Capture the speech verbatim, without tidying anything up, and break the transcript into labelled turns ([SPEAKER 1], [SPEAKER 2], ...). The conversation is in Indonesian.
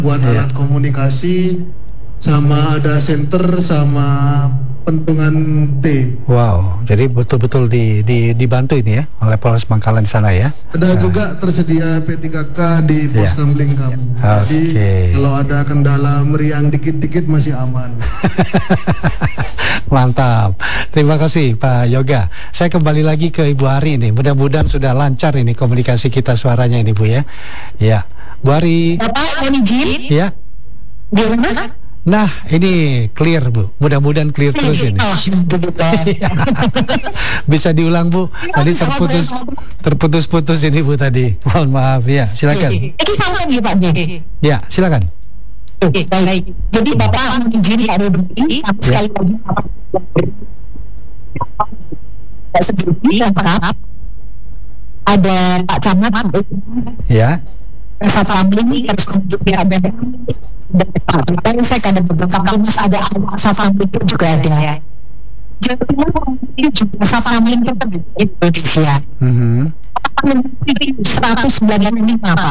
[SPEAKER 1] buat
[SPEAKER 2] Iya.
[SPEAKER 1] alat komunikasi, sama ada senter, sama pentungan T.
[SPEAKER 2] Wow, jadi betul-betul di, di, dibantu ini ya oleh Polres Bangkalan di sana ya.
[SPEAKER 1] Ada juga tersedia P tiga K di pos
[SPEAKER 2] Iya.
[SPEAKER 1] gambling kamu. Jadi
[SPEAKER 2] Oke.
[SPEAKER 1] kalau ada kendala meriang dikit-dikit masih aman.
[SPEAKER 2] Mantap. Terima kasih Pak Yoga. Saya kembali lagi ke Ibu Ari nih. Mudah-mudahan sudah lancar ini komunikasi kita suaranya ini Bu ya. Ya, Bu Ari.
[SPEAKER 3] Bapak mohon izin,
[SPEAKER 2] Ya.
[SPEAKER 3] di mana?
[SPEAKER 2] Nah, ini clear Bu. Mudah-mudahan clear terus ini. Bisa diulang Bu. Tadi terputus terputus-putus ini Bu tadi. Mohon maaf ya. Silakan.
[SPEAKER 3] Ini sama nih Pak J.
[SPEAKER 2] Ya, silakan.
[SPEAKER 3] Oke, baik. Jadi Bapak mohon izin Pak Rudi, sekali lagi Bapak sebelumnya lengkap. Ada Pak Camat,
[SPEAKER 2] Ya.
[SPEAKER 3] Rasa Samling, harus untuk pihak B P M. Dan saya ada beberapa kampus ada Sasamling juga ada. Jadi ini juga Sasamling itu Indonesia.
[SPEAKER 2] Mhm.
[SPEAKER 3] seratus sembilan puluh lima Pak.